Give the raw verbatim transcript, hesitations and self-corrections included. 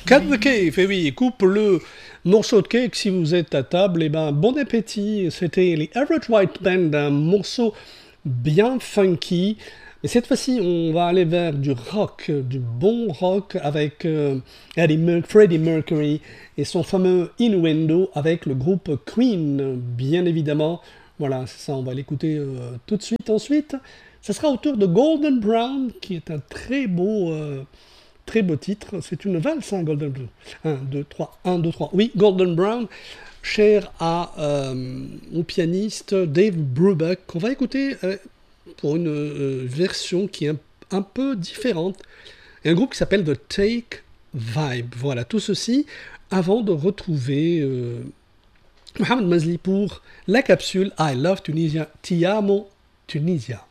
Cut the cake, et oui, coupe le morceau de cake si vous êtes à table, et ben bon appétit. C'était les Average White Band, un morceau bien funky. Et cette fois-ci, on va aller vers du rock, du bon rock avec euh, Eddie Mer- Freddie Mercury et son fameux Innuendo avec le groupe Queen, bien évidemment. Voilà, c'est ça, on va l'écouter euh, tout de suite. Ensuite, ça sera au tour de Golden Brown, qui est un très beau, euh, très beau titre. C'est une valse, hein, Golden Brown. un, deux, trois, un, deux, trois. Oui, Golden Brown, cher à, euh, au pianiste Dave Brubeck, qu'on va écouter euh, pour une euh, version qui est un, un peu différente. Et un groupe qui s'appelle The Take Vibe. Voilà, tout ceci avant de retrouver euh, Mohamed Mazli pour la capsule I Love Tunisia, Ti Amo Tunisia.